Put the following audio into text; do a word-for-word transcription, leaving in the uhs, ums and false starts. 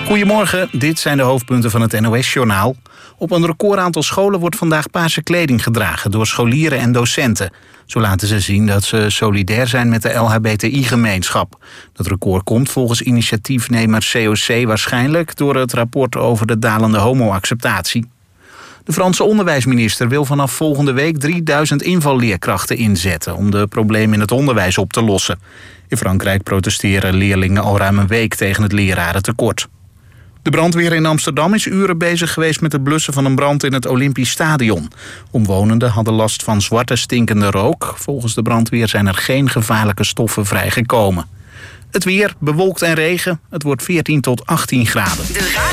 Goedemorgen, dit zijn de hoofdpunten van het N O S-journaal. Op een recordaantal scholen wordt vandaag paarse kleding gedragen door scholieren en docenten. Zo laten ze zien dat ze solidair zijn met de L H B T I-gemeenschap. Dat record komt volgens initiatiefnemer C O C waarschijnlijk door het rapport over de dalende homo-acceptatie. De Franse onderwijsminister wil vanaf volgende week drieduizend invalleerkrachten inzetten om de problemen in het onderwijs op te lossen. In Frankrijk protesteren leerlingen al ruim een week tegen het lerarentekort. De brandweer in Amsterdam is uren bezig geweest met het blussen van een brand in het Olympisch Stadion. Omwonenden hadden last van zwarte stinkende rook. Volgens de brandweer zijn er geen gevaarlijke stoffen vrijgekomen. Het weer, bewolkt en regen. Het wordt veertien tot achttien graden. De